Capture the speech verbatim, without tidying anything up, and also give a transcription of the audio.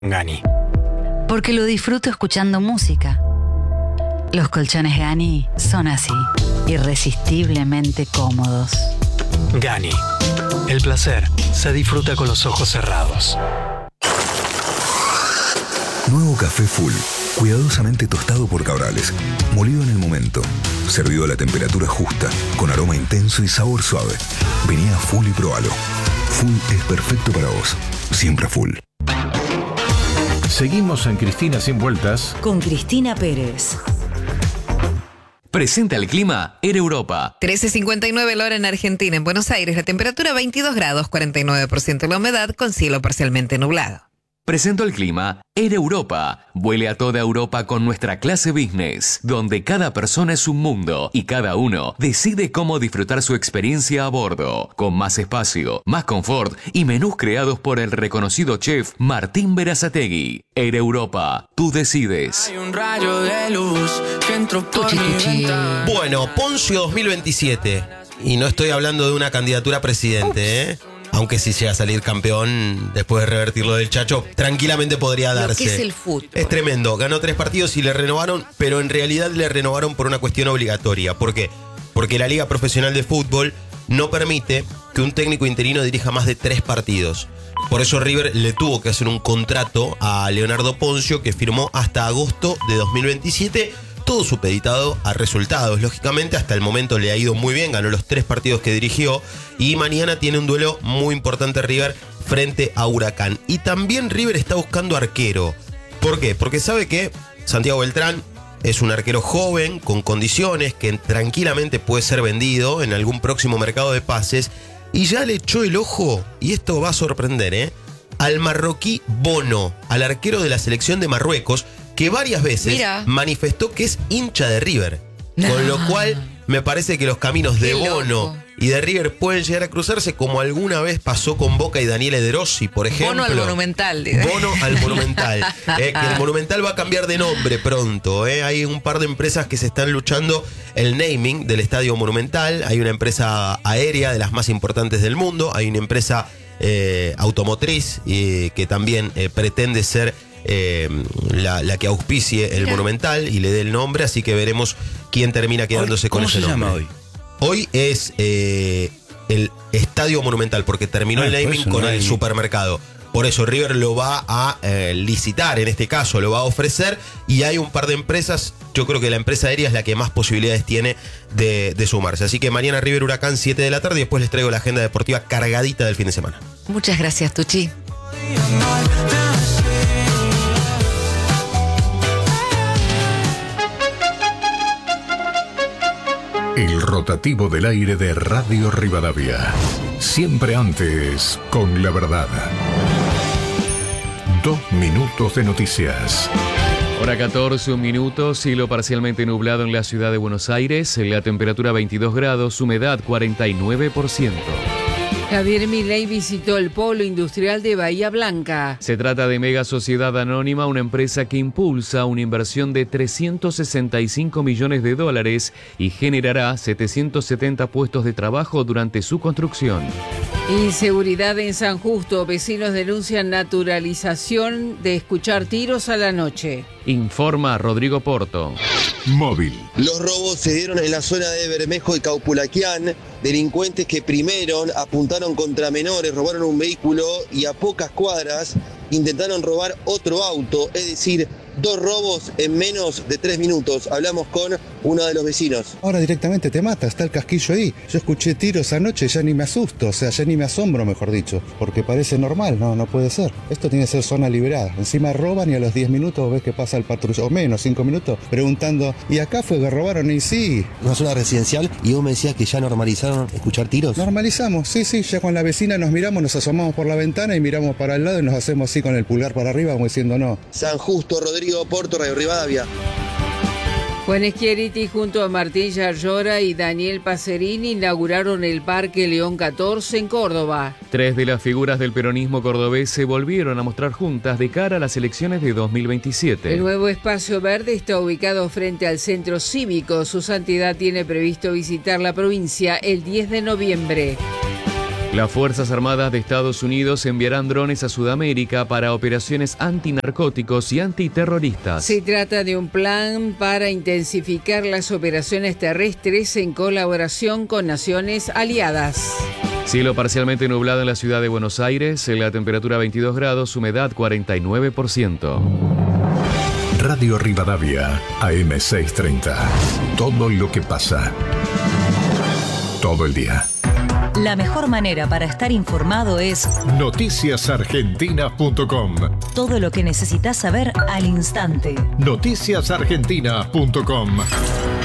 Gani. Porque lo disfruto escuchando música. Los colchones Gani son así, irresistiblemente cómodos. Gani. El placer se disfruta con los ojos cerrados. Nuevo café Full, cuidadosamente tostado por Cabrales, molido en el momento, servido a la temperatura justa, con aroma intenso y sabor suave. Vení a Full y probalo. Full es perfecto para vos, siempre Full. Seguimos en Cristina Sin Vueltas con Cristina Pérez. Presenta el clima Air Europa. trece cincuenta y nueve la hora en Argentina. En Buenos Aires la temperatura veintidós grados, cuarenta y nueve por ciento la humedad, con cielo parcialmente nublado. Presento el clima Air Europa. Vuele a toda Europa con nuestra clase business, donde cada persona es un mundo y cada uno decide cómo disfrutar su experiencia a bordo, con más espacio, más confort y menús creados por el reconocido chef Martín Berazategui. Air Europa, tú decides. Hay un rayo de luz que entró por mi ventana. Bueno, Poncio dos mil veintisiete. Y no estoy hablando de una candidatura a presidente, ¿eh? Aunque si llega a salir campeón después de revertir lo del Chacho, tranquilamente podría darse. Lo que es el fútbol. Es tremendo. Ganó tres partidos y le renovaron, pero en realidad le renovaron por una cuestión obligatoria. ¿Por qué? Porque la Liga Profesional de Fútbol no permite que un técnico interino dirija más de tres partidos. Por eso River le tuvo que hacer un contrato a Leonardo Poncio, que firmó hasta agosto de dos mil veintisiete. Todo supeditado a resultados. Lógicamente, hasta el momento le ha ido muy bien, ganó los tres partidos que dirigió y mañana tiene un duelo muy importante River frente a Huracán. Y también River está buscando arquero. ¿Por qué? Porque sabe que Santiago Beltrán es un arquero joven, con condiciones, que tranquilamente puede ser vendido en algún próximo mercado de pases, y ya le echó el ojo, y esto va a sorprender, ¿eh? al marroquí Bono, al arquero de la selección de Marruecos, que varias veces Mira. manifestó que es hincha de River. No. Con lo cual, me parece que los caminos de Qué Bono loco. y de River pueden llegar a cruzarse, como alguna vez pasó con Boca y Daniele De Rossi, por ejemplo. Bono al Monumental. Dice. Bono al Monumental. eh, que el Monumental va a cambiar de nombre pronto. Eh. Hay un par de empresas que se están luchando el naming del Estadio Monumental. Hay una empresa aérea de las más importantes del mundo. Hay una empresa eh, automotriz eh, que también eh, pretende ser Eh, la, la que auspicie el Mira. Monumental y le dé el nombre, así que veremos quién termina quedándose con ese nombre. ¿Cómo se llama hoy? Hoy es eh, el Estadio Monumental, porque terminó ah, el naming con no el hay... supermercado. Por eso River lo va a eh, licitar, en este caso lo va a ofrecer, y hay un par de empresas. Yo creo que la empresa aérea es la que más posibilidades tiene de, de sumarse. Así que mañana River Huracán, siete de la tarde, y después les traigo la agenda deportiva cargadita del fin de semana. Muchas gracias, Tuchi. El rotativo del aire de Radio Rivadavia. Siempre antes, con la verdad. Dos minutos de noticias. Hora catorce, un minuto, cielo parcialmente nublado en la ciudad de Buenos Aires, la temperatura veintidós grados, humedad cuarenta y nueve por ciento. Javier Milei visitó el polo industrial de Bahía Blanca. Se trata de Mega Sociedad Anónima, una empresa que impulsa una inversión de trescientos sesenta y cinco millones de dólares y generará setecientos setenta puestos de trabajo durante su construcción. Inseguridad en San Justo. Vecinos denuncian naturalización de escuchar tiros a la noche. Informa Rodrigo Porto. Móvil. Los robos se dieron en la zona de Bermejo y Caupulaquián. Delincuentes que primero apuntaron contra menores, robaron un vehículo y a pocas cuadras intentaron robar otro auto, es decir, dos robos en menos de tres minutos. Hablamos con uno de los vecinos. Ahora directamente te mata, está el casquillo ahí. Yo escuché tiros anoche, ya ni me asusto, o sea, ya ni me asombro, mejor dicho, porque parece normal, no, no puede ser. Esto tiene que ser zona liberada. Encima roban y a los diez minutos ves que pasa el patrullero, o menos, cinco minutos, preguntando, ¿y acá fue que robaron? Y sí. Una zona residencial, y vos me decías que ya normalizaron escuchar tiros. Normalizamos, sí, sí, ya con la vecina nos miramos, nos asomamos por la ventana y miramos para el lado y nos hacemos así con el pulgar para arriba, como diciendo no. San Justo, Rodrigo Porto, Radio Rivadavia. Juan Schiaretti junto a Martín Yarlora y Daniel Pacerini inauguraron el Parque León catorce en Córdoba. Tres de las figuras del peronismo cordobés se volvieron a mostrar juntas de cara a las elecciones de dos mil veintisiete. El nuevo espacio verde está ubicado frente al centro cívico. Su santidad tiene previsto visitar la provincia el diez de noviembre. Las Fuerzas Armadas de Estados Unidos enviarán drones a Sudamérica para operaciones antinarcóticos y antiterroristas. Se trata de un plan para intensificar las operaciones terrestres en colaboración con naciones aliadas. Cielo parcialmente nublado en la ciudad de Buenos Aires, la temperatura veintidós grados, humedad cuarenta y nueve por ciento. Radio Rivadavia, A M seiscientos treinta. Todo lo que pasa. Todo el día. La mejor manera para estar informado es noticias argentinas punto com. Todo lo que necesitas saber al instante. noticias argentinas punto com.